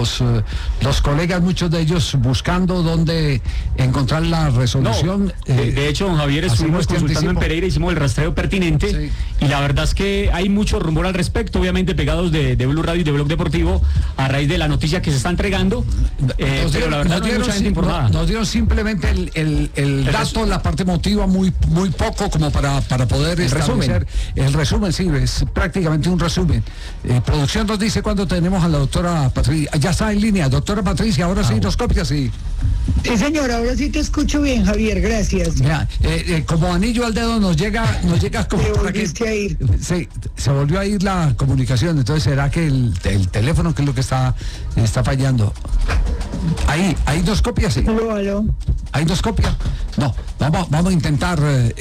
los colegas, muchos de ellos buscando dónde encontrar la resolución. No, de hecho, don Javier, estuvimos consultando en Pereira, hicimos el rastreo pertinente, sí, y la verdad es que hay mucho rumor al respecto, obviamente pegados de Blue Radio y de Blog Deportivo a raíz de la noticia que se está entregando, pero la verdad no hay mucha gente informada. Nos dieron simplemente el dato, la parte emotiva muy poco como para poder establecer el resumen, sí, es prácticamente un resumen. Producción nos dice cuando tenemos a la doctora Patricia, ya está en línea, doctora Patricia, ahora sí nos copia, sí. Sí, señor, ahora sí te escucho bien, Javier, gracias. Mira, como anillo al dedo nos llega como para que a ir. Sí, se volvió a ir la comunicación, entonces será que el teléfono que es lo que está fallando. Ahí nos copia, sí. Aló. Ahí nos copia. No, vamos a intentar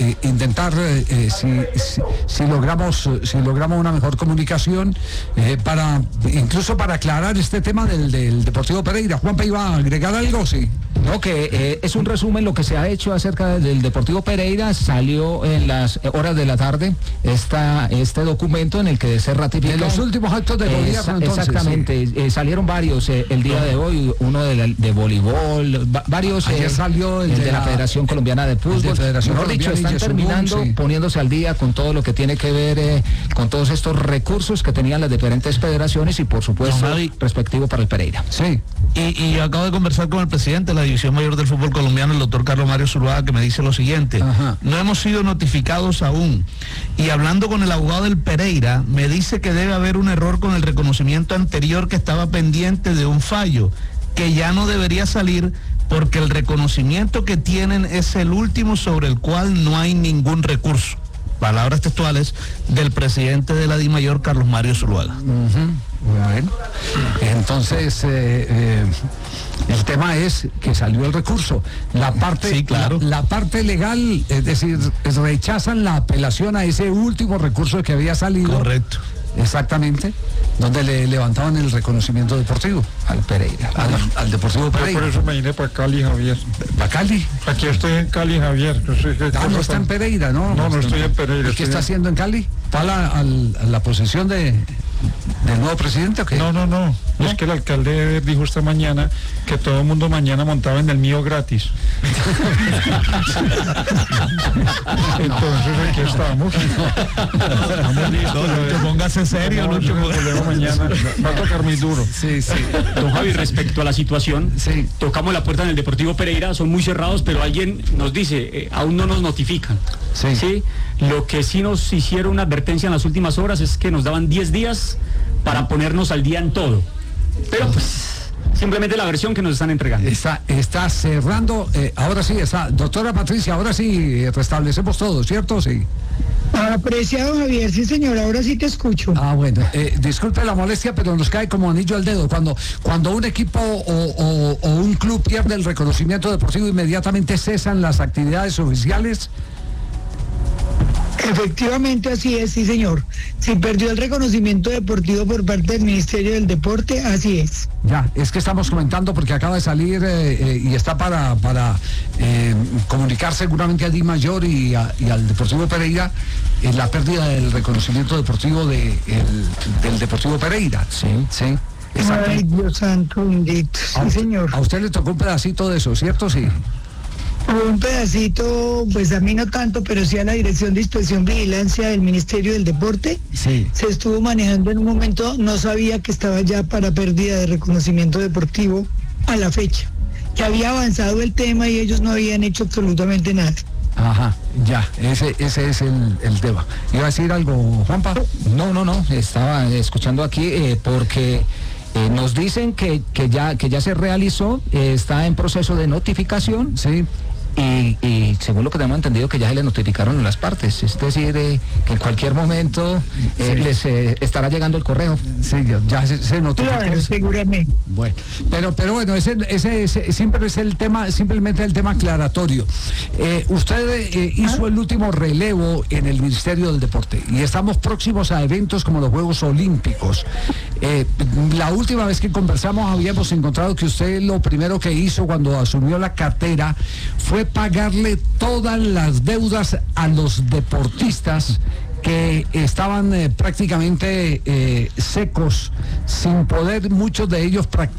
si logramos una mejor comunicación incluso para aclarar este tema del Deportivo Pereira. Juanpa, ¿iba a agregar algo? Sí. No, que es un resumen lo que se ha hecho acerca del Deportivo Pereira. Salió en las horas de la tarde este documento en el que se ratifica. De los últimos actos de gobierno, entonces. Exactamente, sí. Salieron varios el día de hoy, uno de voleibol, varios. Ayer salió el de la Federación Colombiana de Fútbol. Mejor dicho, están terminando, sí, poniéndose al día con todo lo que tiene que ver con todos estos recursos que tenían las diferentes federaciones y por supuesto respectivo para el Pereira. Sí. Y acabo de conversar con el presidente de la División Mayor del Fútbol Colombiano, el doctor Carlos Mario Zuluaga, que me dice lo siguiente: no hemos sido notificados aún. Y hablando con el abogado del Pereira, me dice que debe haber un error con el reconocimiento anterior que estaba pendiente de un fallo, que ya no debería salir porque el reconocimiento que tienen es el último sobre el cual no hay ningún recurso. Palabras textuales del presidente de la DIMAYOR, Carlos Mario Zuluaga. Bueno, entonces el tema es que salió el recurso. La parte, sí, claro. la parte legal, es decir, rechazan la apelación a ese último recurso que había salido. Correcto. Exactamente, donde le levantaban el reconocimiento deportivo al Pereira, al Deportivo Pereira. Yo por eso me vine para Cali, Javier. ¿Para Cali? Aquí estoy en Cali, Javier. No está en Pereira, ¿no? No estoy en Pereira. ¿Y qué está haciendo en Cali? ¿Para a la posesión del nuevo presidente o qué? No. Es que el alcalde dijo esta mañana que todo el mundo mañana montaba en el mío gratis. Entonces aquí estamos. Póngase serio, Lucho. Mañana va a tocar muy duro. Sí. Don Javi, respecto a la situación, sí, tocamos la puerta en el Deportivo Pereira, son muy cerrados, pero alguien nos dice, aún no nos notifican. Sí. Lo que sí nos hicieron una advertencia en las últimas horas es que nos daban 10 días para ponernos al día en todo. Pero pues simplemente la versión que nos están entregando. Está cerrando, ahora sí, doctora Patricia, ahora sí restablecemos todo, ¿cierto? Sí. Apreciado Javier, sí señor, ahora sí te escucho. Bueno, disculpe la molestia, pero nos cae como anillo al dedo. Cuando un equipo o un club pierde el reconocimiento deportivo, inmediatamente cesan las actividades oficiales. Efectivamente así es, sí señor. Si perdió el reconocimiento deportivo por parte del Ministerio del Deporte, así es. Ya, es que estamos comentando porque acaba de salir y está para comunicar seguramente a DIMAYOR y al Deportivo Pereira la pérdida del reconocimiento deportivo del Deportivo Pereira. Sí. Exacto. Ay, Dios santo bendito. Sí, señor. A usted le tocó un pedacito de eso, ¿cierto? Sí. Un pedacito, pues a mí no tanto, pero sí a la Dirección de Inspección y Vigilancia del Ministerio del Deporte. Sí. Se estuvo manejando en un momento, no sabía que estaba ya para pérdida de reconocimiento deportivo a la fecha. Que había avanzado el tema y ellos no habían hecho absolutamente nada. Ajá, ya, ese es el tema. ¿Iba a decir algo, Juanpa? No, estaba escuchando aquí porque nos dicen que ya se realizó, está en proceso de notificación. Sí. Y según lo que tenemos entendido, que ya se le notificaron a las partes, es decir, que en cualquier momento les estará llegando el correo. Sí, ya se notificó. Claro, seguramente. Bueno, pero bueno, ese siempre es el tema, simplemente el tema aclaratorio. Usted hizo el último relevo en el Ministerio del Deporte y estamos próximos a eventos como los Juegos Olímpicos. La última vez que conversamos habíamos encontrado que usted lo primero que hizo cuando asumió la cartera fue pagarle todas las deudas a los deportistas que estaban prácticamente secos, sin poder muchos de ellos practicar